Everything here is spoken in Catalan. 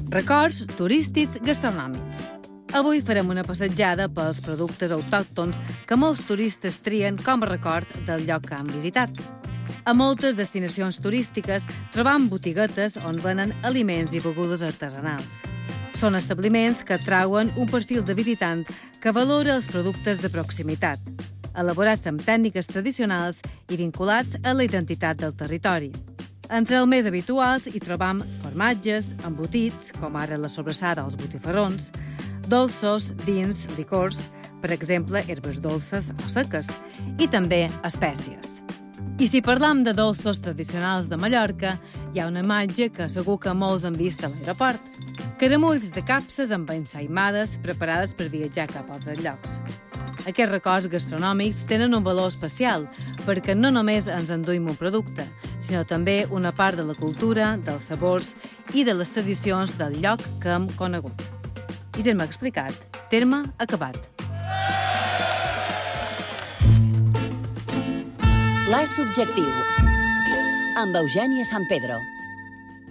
Records turístics gastronòmics. Avui farem una passejada pels productes autòctons que molts turistes trien com a record del lloc que han visitat. A moltes destinacions turístiques trobam botiguetes on venen aliments i begudes artesanals. Són establiments que atrauen un perfil de visitant que valora els productes de proximitat, elaborats amb tècniques tradicionals i vinculats a la identitat del territori. Entre els més habituals hi trobam formatges, embotits, com ara la sobrassada o els botifarrons, dolços, vins, licors, per exemple, herbes dolces o seques, i també espècies. I si parlam de dolços tradicionals de Mallorca, hi ha una imatge que segur que molts han vist a l'aeroport. Caramulls de capses amb ensaïmades preparades per viatjar cap a altres llocs. Aquests records gastronòmics tenen un valor especial perquè no només ens enduim un producte, sinó també una part de la cultura, dels sabors i de les tradicions del lloc que hem conegut. I terme explicat, terme acabat. Pla subjectiu amb Eugènia San Pedro.